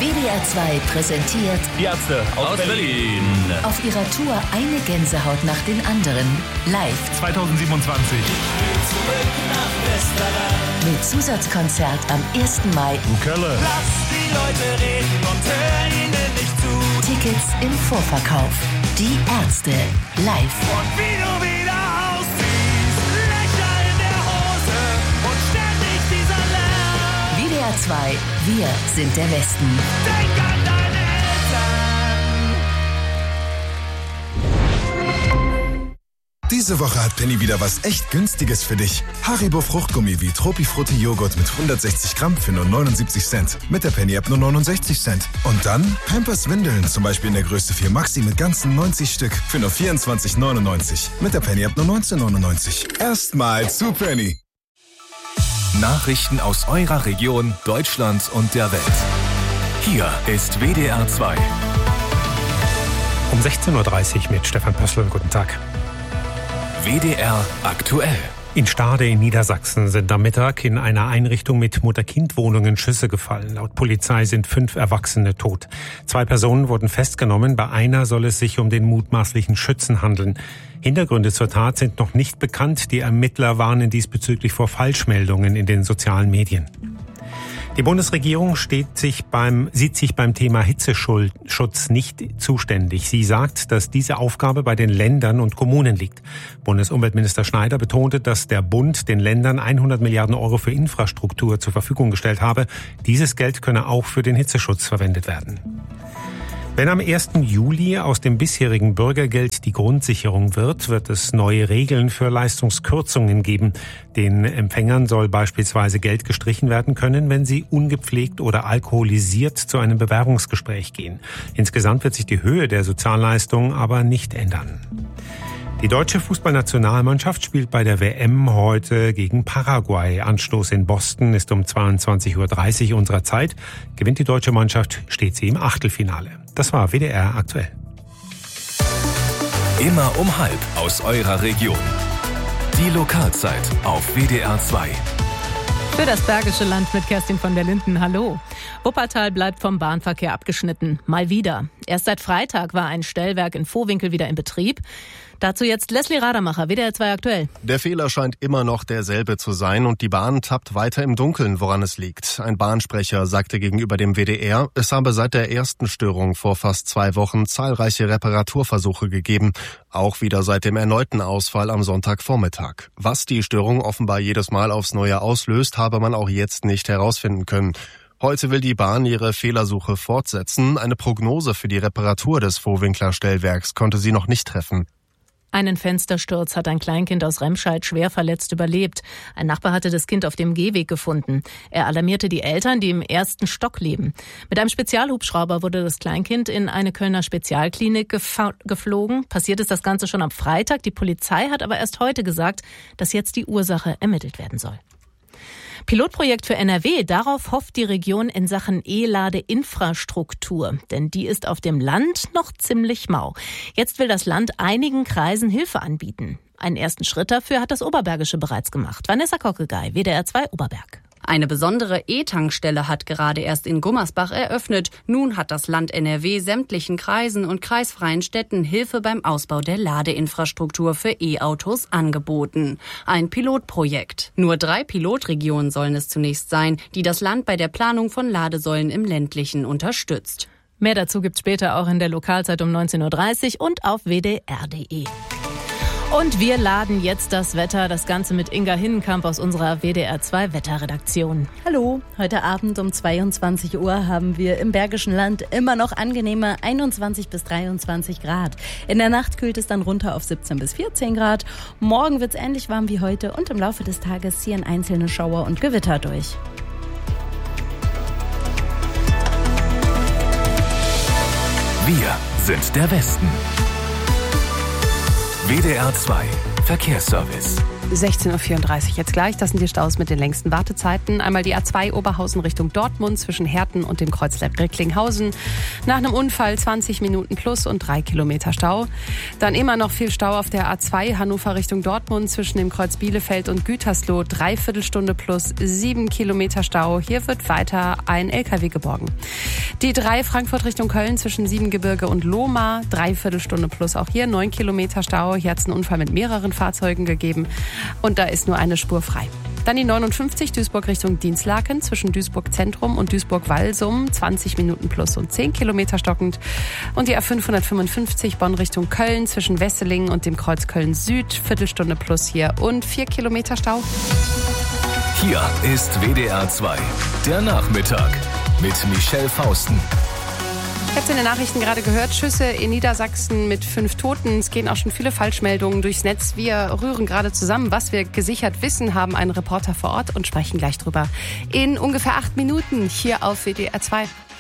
WDR 2 präsentiert Die Ärzte aus Berlin. Auf ihrer Tour eine Gänsehaut nach den anderen. Live 2027. Mit Zusatzkonzert am 1. Mai. Kölle. Lass die Leute reden und hör ihnen nicht zu. Tickets im Vorverkauf. Die Ärzte live. Und wie du wieder aussiehst, Löcher in der Hose und ständig dieser Lärm. WDR 2, wir sind der Westen. Denk an deine Eltern. Diese Woche hat Penny wieder was echt Günstiges für dich. Haribo Fruchtgummi wie Tropifrutti Joghurt mit 160 Gramm für nur 79 Cent. Mit der Penny-App nur 69 Cent. Und dann Pampers Windeln, zum Beispiel in der Größe 4 Maxi mit ganzen 90 Stück für nur 24,99. Mit der Penny-App nur 19,99. Erstmal zu Penny. Nachrichten aus eurer Region, Deutschland und der Welt. Hier ist WDR 2. Um 16.30 Uhr mit Stefan Pössl. Guten Tag. WDR aktuell. In Stade in Niedersachsen sind am Mittag in einer Einrichtung mit Mutter-Kind-Wohnungen Schüsse gefallen. Laut Polizei sind 5 Erwachsene tot. 2 Personen wurden festgenommen. Bei einer soll es sich um den mutmaßlichen Schützen handeln. Hintergründe zur Tat sind noch nicht bekannt. Die Ermittler warnen diesbezüglich vor Falschmeldungen in den sozialen Medien. Die Bundesregierung sieht sich beim Thema Hitzeschutz nicht zuständig. Sie sagt, dass diese Aufgabe bei den Ländern und Kommunen liegt. Bundesumweltminister Schneider betonte, dass der Bund den Ländern 100 Milliarden Euro für Infrastruktur zur Verfügung gestellt habe. Dieses Geld könne auch für den Hitzeschutz verwendet werden. Wenn am 1. Juli aus dem bisherigen Bürgergeld die Grundsicherung wird es neue Regeln für Leistungskürzungen geben. Den Empfängern soll beispielsweise Geld gestrichen werden können, wenn sie ungepflegt oder alkoholisiert zu einem Bewerbungsgespräch gehen. Insgesamt wird sich die Höhe der Sozialleistung aber nicht ändern. Die deutsche Fußballnationalmannschaft spielt bei der WM heute gegen Paraguay. Anstoß in Boston ist um 22.30 Uhr unserer Zeit. Gewinnt die deutsche Mannschaft, steht sie im Achtelfinale. Das war WDR aktuell. Immer um halb aus eurer Region. Die Lokalzeit auf WDR 2. Für das Bergische Land mit Kerstin von der Linden. Hallo. Wuppertal bleibt vom Bahnverkehr abgeschnitten. Mal wieder. Erst seit Freitag war ein Stellwerk in Vohwinkel wieder in Betrieb. Dazu jetzt Leslie Radermacher, WDR 2 aktuell. Der Fehler scheint immer noch derselbe zu sein und die Bahn tappt weiter im Dunkeln, woran es liegt. Ein Bahnsprecher sagte gegenüber dem WDR, es habe seit der ersten Störung vor fast 2 Wochen zahlreiche Reparaturversuche gegeben, auch wieder seit dem erneuten Ausfall am Sonntagvormittag. Was die Störung offenbar jedes Mal aufs Neue auslöst, habe man auch jetzt nicht herausfinden können. Heute will die Bahn ihre Fehlersuche fortsetzen. Eine Prognose für die Reparatur des Vohwinkler Stellwerks konnte sie noch nicht treffen. Einen Fenstersturz hat ein Kleinkind aus Remscheid schwer verletzt überlebt. Ein Nachbar hatte das Kind auf dem Gehweg gefunden. Er alarmierte die Eltern, die im 1. Stock leben. Mit einem Spezialhubschrauber wurde das Kleinkind in eine Kölner Spezialklinik geflogen. Passiert ist das Ganze schon am Freitag. Die Polizei hat aber erst heute gesagt, dass jetzt die Ursache ermittelt werden soll. Pilotprojekt für NRW, darauf hofft die Region in Sachen E-Lade-Infrastruktur. Denn die ist auf dem Land noch ziemlich mau. Jetzt will das Land einigen Kreisen Hilfe anbieten. Einen ersten Schritt dafür hat das Oberbergische bereits gemacht. Vanessa Kockegei, WDR 2 Oberberg. Eine besondere E-Tankstelle hat gerade erst in Gummersbach eröffnet. Nun hat das Land NRW sämtlichen Kreisen und kreisfreien Städten Hilfe beim Ausbau der Ladeinfrastruktur für E-Autos angeboten. Ein Pilotprojekt. Nur 3 Pilotregionen sollen es zunächst sein, die das Land bei der Planung von Ladesäulen im ländlichen unterstützt. Mehr dazu gibt's später auch in der Lokalzeit um 19.30 Uhr und auf wdr.de. Und wir laden jetzt das Wetter, das Ganze mit Inga Hinnenkamp aus unserer WDR 2 Wetterredaktion. Hallo, heute Abend um 22 Uhr haben wir im Bergischen Land immer noch angenehme 21 bis 23 Grad. In der Nacht kühlt es dann runter auf 17 bis 14 Grad. Morgen wird es ähnlich warm wie heute und im Laufe des Tages ziehen einzelne Schauer und Gewitter durch. Wir sind der Westen. WDR 2 Verkehrsservice. 16.34 Uhr jetzt gleich. Das sind die Staus mit den längsten Wartezeiten. Einmal die A2 Oberhausen Richtung Dortmund zwischen Herten und dem Kreuz Recklinghausen. Nach einem Unfall 20 Minuten plus und 3 Kilometer Stau. Dann immer noch viel Stau auf der A2 Hannover Richtung Dortmund zwischen dem Kreuz Bielefeld und Gütersloh. 3/4 Stunde plus 7 Kilometer Stau. Hier wird weiter ein LKW geborgen. Die 3 Frankfurt Richtung Köln zwischen Siebengebirge und Lohmar. 3/4 Stunde plus auch hier 9 Kilometer Stau. Hier hat es einen Unfall mit mehreren Fahrzeugen gegeben. Und da ist nur eine Spur frei. Dann die 59 Duisburg Richtung Dinslaken zwischen Duisburg Zentrum und Duisburg-Walsum. 20 Minuten plus und 10 Kilometer stockend. Und die A555 Bonn Richtung Köln zwischen Wesseling und dem Kreuz Köln Süd. Viertelstunde plus hier und 4 Kilometer Stau. Hier ist WDR 2, der Nachmittag mit Michelle Fausten. Ich habe es in den Nachrichten gerade gehört, Schüsse in Niedersachsen mit 5 Toten. Es gehen auch schon viele Falschmeldungen durchs Netz. Wir rühren gerade zusammen, was wir gesichert wissen, haben einen Reporter vor Ort und sprechen gleich drüber in ungefähr 8 Minuten hier auf WDR 2.